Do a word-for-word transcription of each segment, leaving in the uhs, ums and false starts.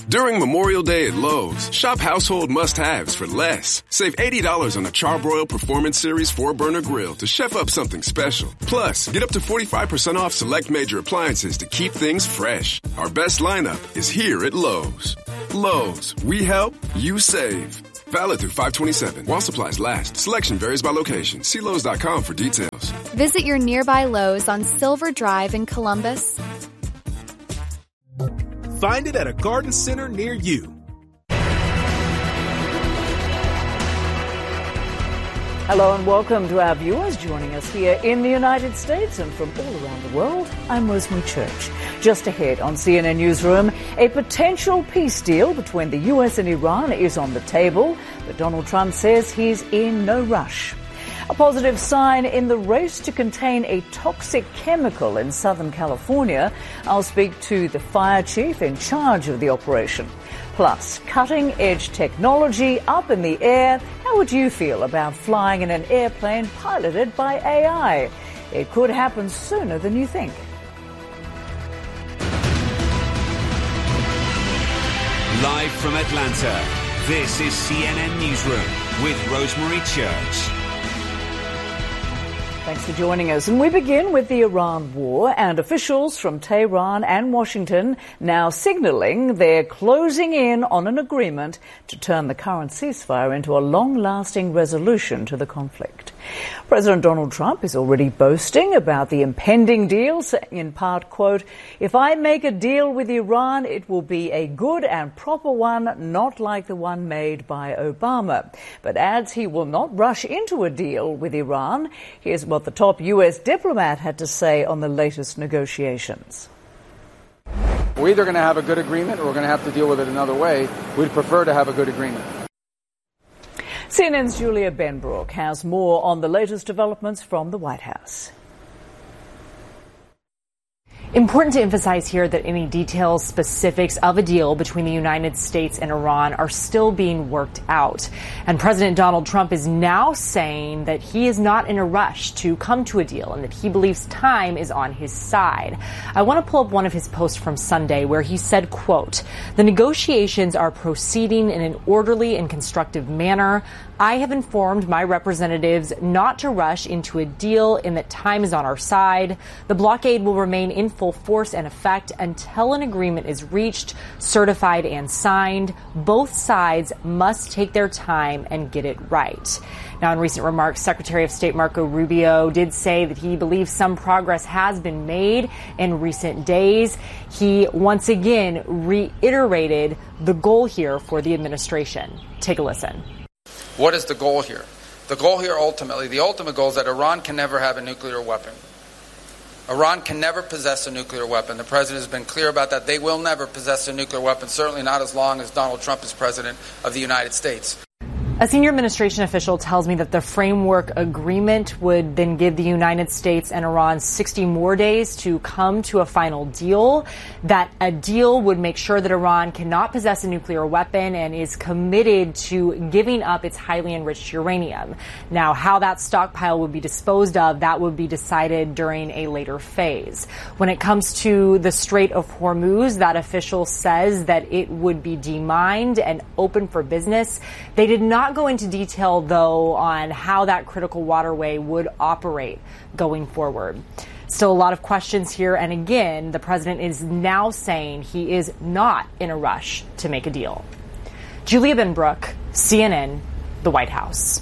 During Memorial Day at Lowe's, shop household must-haves for less. Save eighty dollars on a Charbroil Performance Series four burner grill to chef up something special. Plus, get up to forty-five percent off select major appliances to keep things fresh. Our best lineup is here at Lowe's. Lowe's, we help, you save. Valid through five twenty-seven. While supplies last. Selection varies by location. See Lowe's dot com for details. Visit your nearby Lowe's on Silver Drive in Columbus. Find it at a garden center near you. Hello and welcome to our viewers joining us here in the United States and from all around the world. I'm Rosemary Church. Just ahead on C N N Newsroom, a potential peace deal between the U S and Iran is on the table, but Donald Trump says he's in no rush. A positive sign in the race to contain a toxic chemical in Southern California. I'll speak to the fire chief in charge of the operation. Plus, cutting-edge technology up in the air. How would you feel about flying in an airplane piloted by A I? It could happen sooner than you think. Live from Atlanta, this is C N N Newsroom with Rosemary Church. Thanks for joining us. And we begin with the Iran war and officials from Tehran and Washington now signaling they're closing in on an agreement to turn the current ceasefire into a long-lasting resolution to the conflict. President Donald Trump is already boasting about the impending deal, saying in part, quote, "If I make a deal with Iran, it will be a good and proper one, not like the one made by Obama." But adds he will not rush into a deal with Iran. Here's what the top U S diplomat had to say on the latest negotiations. We're either going to have a good agreement or we're going to have to deal with it another way. We'd prefer to have a good agreement. C N N's Julia Benbrook has more on the latest developments from the White House. Important to emphasize here that any details, specifics of a deal between the United States and Iran are still being worked out. And President Donald Trump is now saying that he is not in a rush to come to a deal and that he believes time is on his side. I want to pull up one of his posts from Sunday where he said, quote, "The negotiations are proceeding in an orderly and constructive manner. I have informed my representatives not to rush into a deal and that time is on our side. The blockade will remain in full force and effect until an agreement is reached, certified, and signed. Both sides must take their time and get it right." Now, in recent remarks, Secretary of State Marco Rubio did say that he believes some progress has been made in recent days. He once again reiterated the goal here for the administration. Take a listen. What is the goal here? The goal here ultimately, the ultimate goal is that Iran can never have a nuclear weapon. Iran can never possess a nuclear weapon. The president has been clear about that. They will never possess a nuclear weapon, certainly not as long as Donald Trump is president of the United States. A senior administration official tells me that the framework agreement would then give the United States and Iran sixty more days to come to a final deal. That a deal would make sure that Iran cannot possess a nuclear weapon and is committed to giving up its highly enriched uranium. Now, how that stockpile would be disposed of, that would be decided during a later phase. When it comes to the Strait of Hormuz, that official says that it would be demined and open for business. They did not go into detail, though, on how that critical waterway would operate going forward. Still a lot of questions here. And again, the president is now saying he is not in a rush to make a deal. Julia Benbrook, C N N, the White House.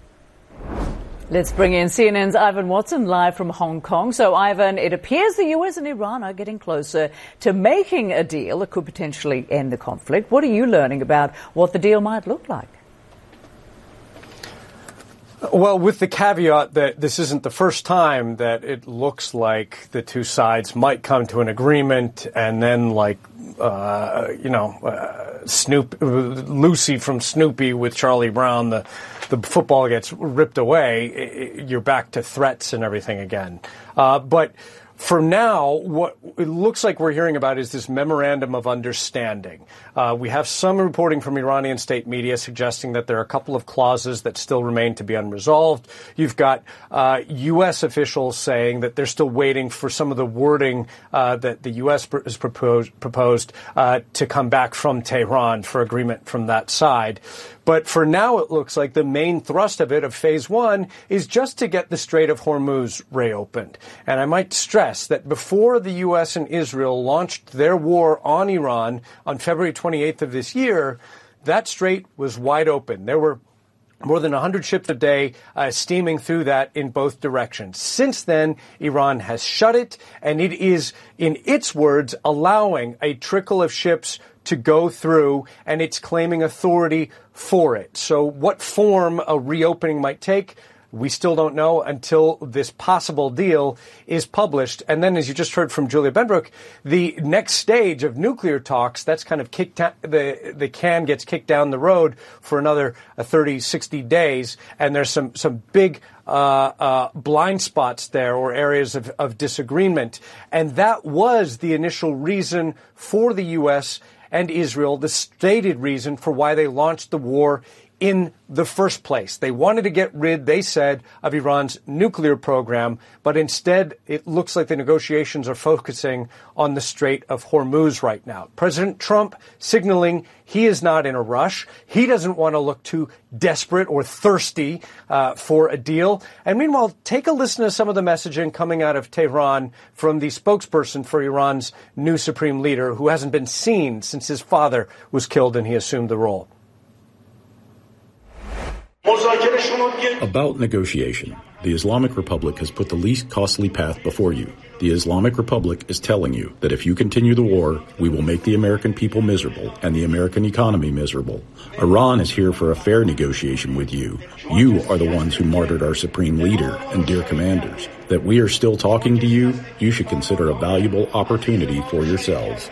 Let's bring in C N N's Ivan Watson live from Hong Kong. So, Ivan, it appears the U S and Iran are getting closer to making a deal that could potentially end the conflict. What are you learning about what the deal might look like? Well, with the caveat that this isn't the first time that it looks like the two sides might come to an agreement and then, like, uh, you know, uh, Snoop, Lucy from Snoopy with Charlie Brown, the, the football gets ripped away, you're back to threats and everything again. Uh, but For now, what it looks like we're hearing about is this memorandum of understanding. Uh, we have some reporting from Iranian state media suggesting that there are a couple of clauses that still remain to be unresolved. You've got uh, U S officials saying that they're still waiting for some of the wording uh, that the U S pr- has proposed, proposed uh, to come back from Tehran for agreement from that side. But for now, it looks like the main thrust of it, of phase one, is just to get the Strait of Hormuz reopened. And I might stress that before the U S and Israel launched their war on Iran on February twenty-eighth of this year, that strait was wide open. There were more than one hundred ships a day uh, steaming through that in both directions. Since then, Iran has shut it, and it is, in its words, allowing a trickle of ships to go through, and it's claiming authority for it. So what form a reopening might take, we still don't know until this possible deal is published. And then, as you just heard from Julia Benbrook, the next stage of nuclear talks, that's kind of kicked ta- the the can gets kicked down the road for another uh, thirty, sixty days. And there's some, some big uh, uh, blind spots there, or areas of, of disagreement. And that was the initial reason for the U S and Israel, the stated reason for why they launched the war in the first place. They wanted to get rid, they said, of Iran's nuclear program, but instead it looks like the negotiations are focusing on the Strait of Hormuz right now. President Trump signaling he is not in a rush. He doesn't want to look too desperate or thirsty uh, for a deal. And meanwhile, take a listen to some of the messaging coming out of Tehran from the spokesperson for Iran's new supreme leader, who hasn't been seen since his father was killed and he assumed the role. About negotiation, the Islamic Republic has put the least costly path before you. The Islamic Republic is telling you that if you continue the war, we will make the American people miserable and the American economy miserable. Iran is here for a fair negotiation with you. You are the ones who martyred our supreme leader and dear commanders. That we are still talking to you, you should consider a valuable opportunity for yourselves.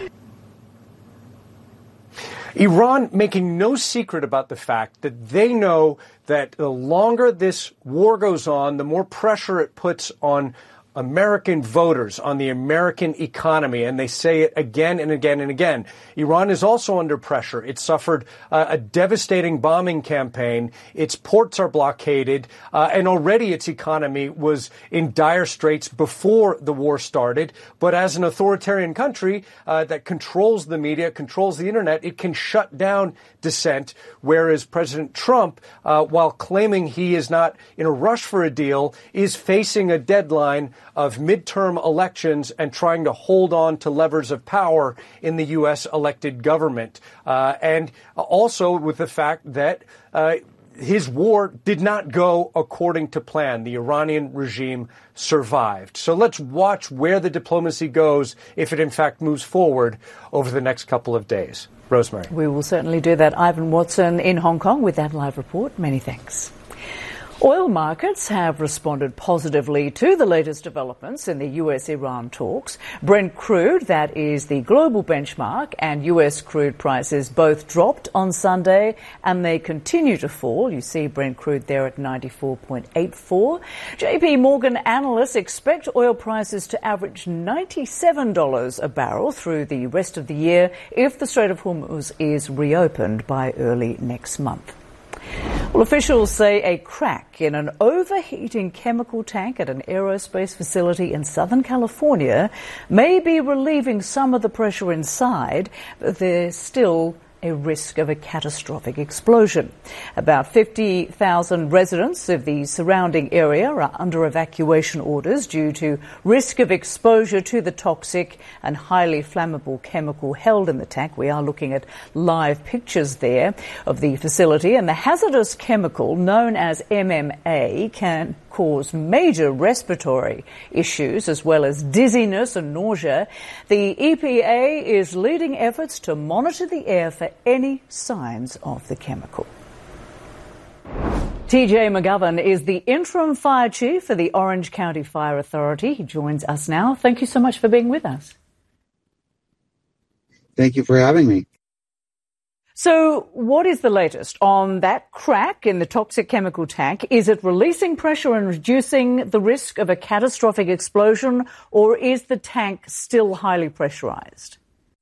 Iran making no secret about the fact that they know that the longer this war goes on, the more pressure it puts on American voters, on the American economy, and they say it again and again and again. Iran is also under pressure. It suffered uh, a devastating bombing campaign. Its ports are blockaded, uh, and already its economy was in dire straits before the war started. But as an authoritarian country uh, that controls the media, controls the internet, it can shut down dissent, whereas President Trump, uh, while claiming he is not in a rush for a deal, is facing a deadline of midterm elections and trying to hold on to levers of power in the U S elected government. Uh, and also with the fact that uh, his war did not go according to plan. The Iranian regime survived. So let's watch where the diplomacy goes if it in fact moves forward over the next couple of days. Rosemary. We will certainly do that. Ivan Watson in Hong Kong with that live report. Many thanks. Oil markets have responded positively to the latest developments in the U S Iran talks. Brent crude, that is the global benchmark, and U S crude prices both dropped on Sunday, and they continue to fall. You see Brent crude there at ninety-four point eight four. J P Morgan analysts expect oil prices to average ninety-seven dollars a barrel through the rest of the year if the Strait of Hormuz is reopened by early next month. Well, officials say a crack in an overheating chemical tank at an aerospace facility in Southern California may be relieving some of the pressure inside, but there's still a risk of a catastrophic explosion. About fifty thousand residents of the surrounding area are under evacuation orders due to risk of exposure to the toxic and highly flammable chemical held in the tank. We are looking at live pictures there of the facility, and the hazardous chemical known as M M A can cause major respiratory issues as well as dizziness and nausea. The E P A is leading efforts to monitor the air for any signs of the chemical. T J McGovern is the interim fire chief for the Orange County Fire Authority. He joins us now. Thank you so much for being with us. Thank you for having me. So what is the latest on that crack in the toxic chemical tank? Is it releasing pressure and reducing the risk of a catastrophic explosion, or is the tank still highly pressurized?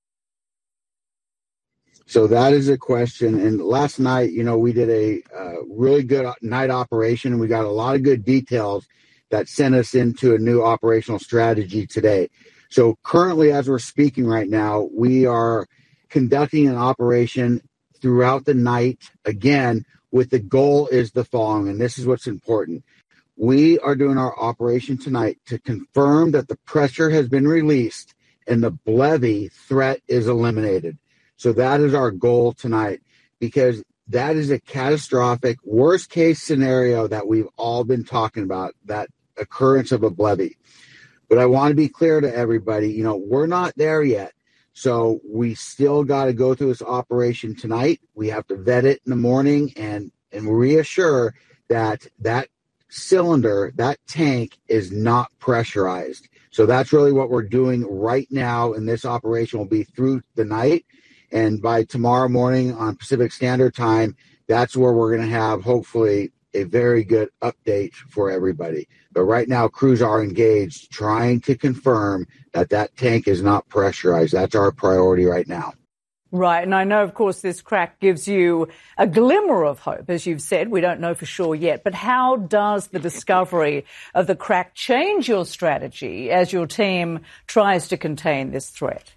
So that is a question. And last night, you know, we did a uh, really good night operation, and we got a lot of good details that sent us into a new operational strategy today. So currently, as we're speaking right now, we are conducting an operation throughout the night, again, with the goal is the following, and this is what's important. We are doing our operation tonight to confirm that the pressure has been released and the BLEVE threat is eliminated. So that is our goal tonight, because that is a catastrophic worst case scenario that we've all been talking about, that occurrence of a BLEVE. But I want to be clear to everybody, you know, we're not there yet. So we still got to go through this operation tonight. We have to vet it in the morning and, and reassure that that cylinder, that tank is not pressurized. So that's really what we're doing right now. And this operation will be through the night. And by tomorrow morning on Pacific Standard Time, that's where we're going to have, hopefully, a very good update for everybody. But right now, crews are engaged trying to confirm that that tank is not pressurized. That's our priority right now. Right. And I know, of course, this crack gives you a glimmer of hope. As you've said, we don't know for sure yet. But how does the discovery of the crack change your strategy as your team tries to contain this threat?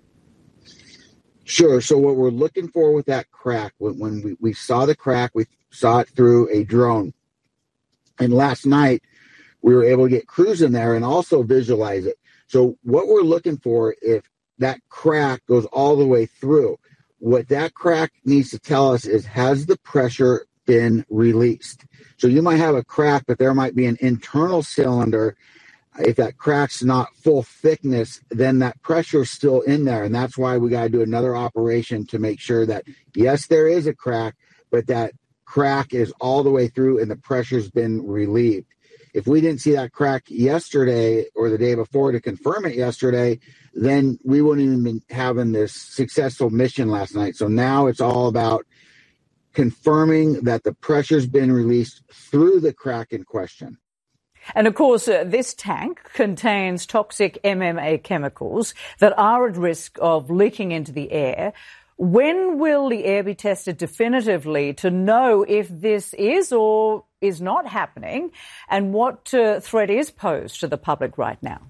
Sure. So what we're looking for with that crack, when, when we, we saw the crack, we saw it through a drone. And last night, we were able to get crews in there and also visualize it. So what we're looking for, if that crack goes all the way through, what that crack needs to tell us is, has the pressure been released? So you might have a crack, but there might be an internal cylinder. If that crack's not full thickness, then that pressure is still in there. And that's why we got to do another operation to make sure that, yes, there is a crack, but that crack is all the way through and the pressure's been relieved. If we didn't see that crack yesterday or the day before to confirm it yesterday, then we wouldn't even been having this successful mission last night. So now it's all about confirming that the pressure's been released through the crack in question. And of course, uh, this tank contains toxic M M A chemicals that are at risk of leaking into the air. When will the air be tested definitively to know if this is or is not happening, and what uh, threat is posed to the public right now?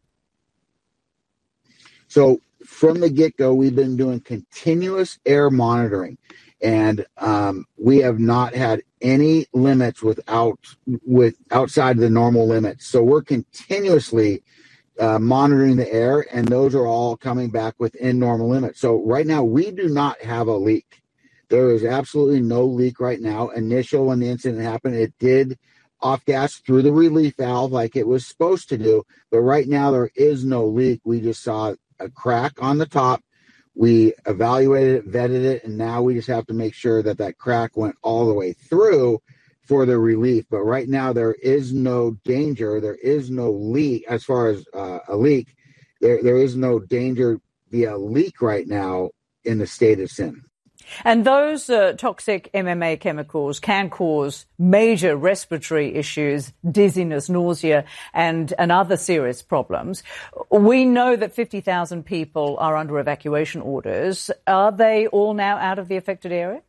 So from the get-go, we've been doing continuous air monitoring, and um, we have not had any limits without with outside of the normal limits. So we're continuously uh, monitoring the air, and those are all coming back within normal limits. So right now, we do not have a leak. There is absolutely no leak right now. Initial, when the incident happened, it did off gas through the relief valve like it was supposed to do. But right now, there is no leak. We just saw a crack on the top. We evaluated it, vetted it, and now we just have to make sure that that crack went all the way through for the relief. But right now, there is no danger. There is no leak as far as uh, a leak. There, there is no danger via leak right now in the state of Sin. And those uh, toxic M M A chemicals can cause major respiratory issues, dizziness, nausea, and, and other serious problems. We know that fifty thousand people are under evacuation orders. Are they all now out of the affected area?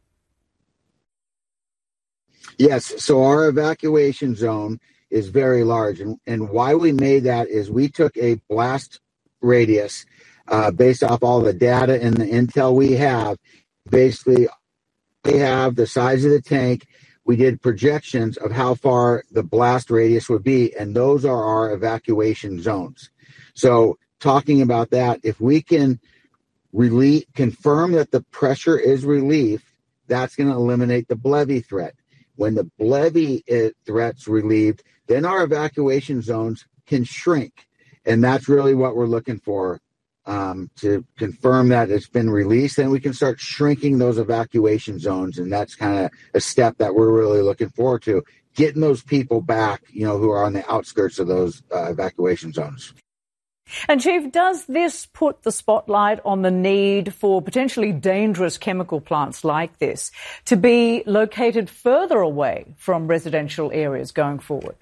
Yes. So our evacuation zone is very large. And, and why we made that is we took a blast radius uh, based off all the data and the intel we have. Basically, we have the size of the tank. We did projections of how far the blast radius would be, and those are our evacuation zones. So talking about that, if we can relieve, confirm that the pressure is relieved, that's going to eliminate the BLEVE threat. When the BLEVE threat's relieved, then our evacuation zones can shrink, and that's really what we're looking for. Um, to confirm that it's been released, then we can start shrinking those evacuation zones. And that's kind of a step that we're really looking forward to, getting those people back, you know, who are on the outskirts of those uh, evacuation zones. And, Chief, does this put the spotlight on the need for potentially dangerous chemical plants like this to be located further away from residential areas going forward?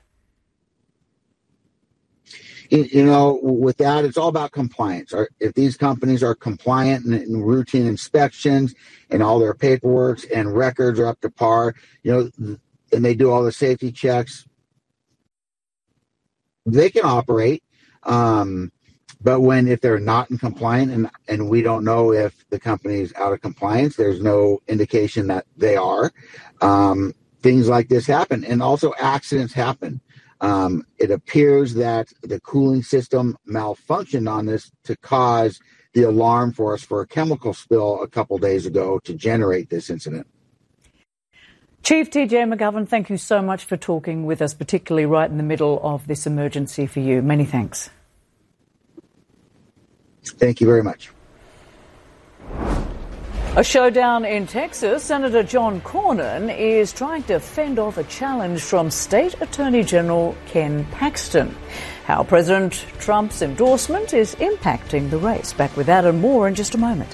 You know, with that, it's all about compliance. If these companies are compliant in routine inspections and all their paperwork and records are up to par, you know, and they do all the safety checks, they can operate. Um, but when, if they're not in compliance and, and we don't know if the company is out of compliance, there's no indication that they are. Um, things like this happen. And also accidents happen. Um, it appears that the cooling system malfunctioned on this to cause the alarm for us for a chemical spill a couple days ago to generate this incident. Chief T J McGovern, thank you so much for talking with us, particularly right in the middle of this emergency for you. Many thanks. Thank you very much. A showdown in Texas. Senator John Cornyn is trying to fend off a challenge from State Attorney General Ken Paxton. How President Trump's endorsement is impacting the race. Back with that and more in just a moment.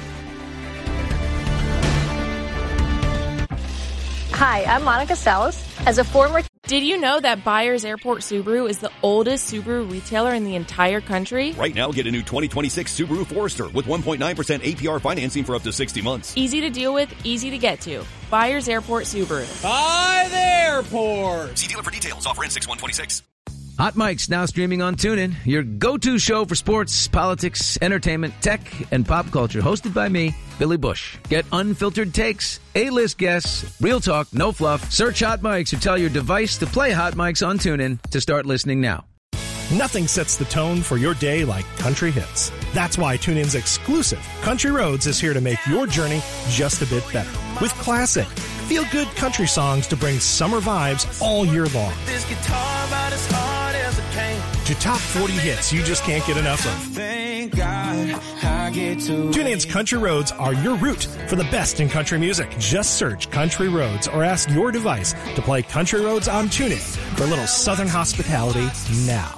Hi, I'm Monica Salas. As a former... Did you know that Byers Airport Subaru is the oldest Subaru retailer in the entire country? Right now, get a new twenty twenty-six Subaru Forester with one point nine percent A P R financing for up to sixty months. Easy to deal with, easy to get to. Byers Airport Subaru. By the airport. See dealer for details. Offer in six one twenty-six. Hot Mic's now streaming on TuneIn, your go-to show for sports, politics, entertainment, tech, and pop culture. Hosted by me, Billy Bush. Get unfiltered takes, A-list guests, real talk, no fluff. Search Hot Mics or tell your device to play Hot Mics on TuneIn to start listening now. Nothing sets the tone for your day like country hits. That's why TuneIn's exclusive Country Roads is here to make your journey just a bit better. With classic, feel-good country songs to bring summer vibes all year long. This guitar about as hard as it came. To top forty hits you just can't get enough of. Thank God I get to TuneIn's Country Roads are your route for the best in country music. Just search Country Roads or ask your device to play Country Roads on TuneIn for a little Southern hospitality now.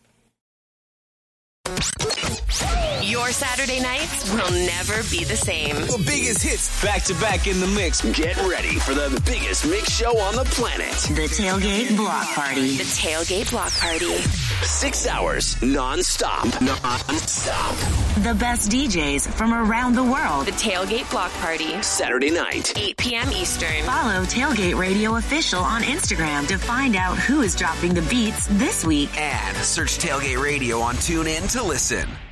Your Saturday nights will never be the same. The biggest hits back to back in the mix. Get ready for the biggest mix show on the planet. The Tailgate Block Party. The Tailgate Block Party. Six hours non-stop. Non-stop. The best D Js from around the world. The Tailgate Block Party. Saturday night. eight p.m. Eastern. Follow Tailgate Radio Official on Instagram to find out who is dropping the beats this week. And search Tailgate Radio on TuneIn to listen.